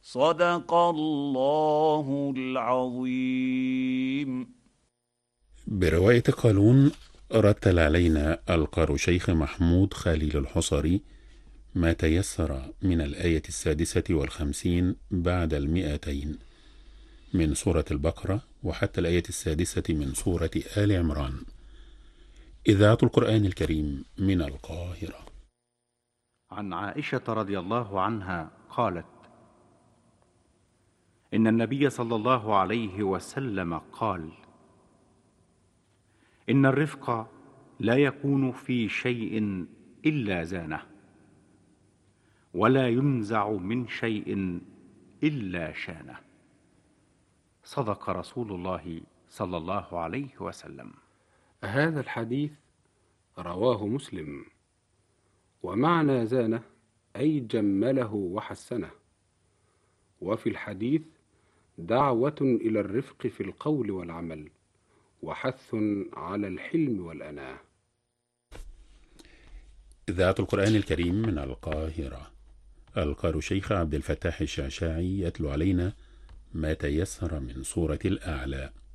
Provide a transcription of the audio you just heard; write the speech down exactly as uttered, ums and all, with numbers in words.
صدق الله العظيم. برواية قالون رتل علينا القارئ شيخ محمود خليل الحصري ما تيسر من الآية السادسة والخمسين بعد المئتين من سورة البقرة وحتى الآية السادسة من سورة آل عمران. إذاعة القرآن الكريم من القاهرة. عن عائشة رضي الله عنها قالت: إن النبي صلى الله عليه وسلم قال: إن الرفق لا يكون في شيء إلا زانه، ولا ينزع من شيء إلا شانه. صدق رسول الله صلى الله عليه وسلم. هذا الحديث رواه مسلم، ومعنى زانه أي جمله وحسنه، وفي الحديث دعوة إلى الرفق في القول والعمل، وحث على الحلم والأناة. إذاعة القرآن الكريم من القاهرة. القارئ شيخ عبد الفتاح الشعشاعي يتلو علينا ما تيسر من سورة الأعلى.